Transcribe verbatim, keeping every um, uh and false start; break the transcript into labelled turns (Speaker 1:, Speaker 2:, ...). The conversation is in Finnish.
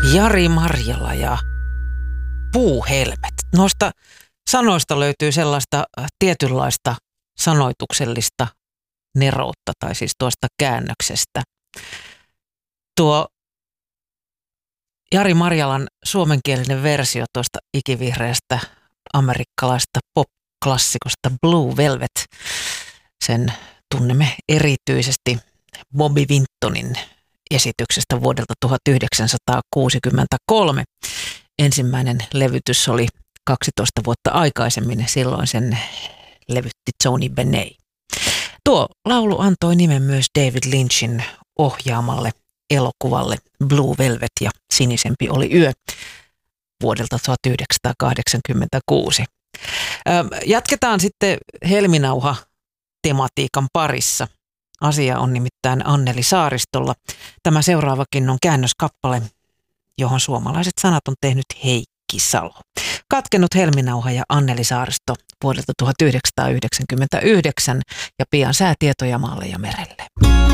Speaker 1: Jari Marjala ja puuhelmet. Noista sanoista löytyy sellaista tietynlaista sanoituksellista neroutta, tai siis tuosta käännöksestä. Tuo Jari Marjalan suomenkielinen versio tuosta ikivihreästä amerikkalaista pop-klassikosta Blue Velvet, sen tunnemme erityisesti Bobby Vintonin esityksestä vuodelta tuhatyhdeksänsataakuusikymmentäkolme. Ensimmäinen levytys oli kaksitoista vuotta aikaisemmin, silloin sen levytti Tony Bennett. Tuo laulu antoi nimen myös David Lynchin ohjaamalle elokuvalle Blue Velvet ja sinisempi oli yö vuodelta tuhatyhdeksänsataakahdeksankymmentäkuusi. Jatketaan sitten helminauha-tematiikan parissa. Asia on nimittäin Anneli Saaristolla. Tämä seuraavakin on käännöskappale, johon suomalaiset sanat on tehnyt Heikki Salo. Katkenut helminauha ja Anneli Saaristo vuodelta tuhatyhdeksänsataayhdeksänkymmentäyhdeksän ja pian säätietoja maalle ja merelle.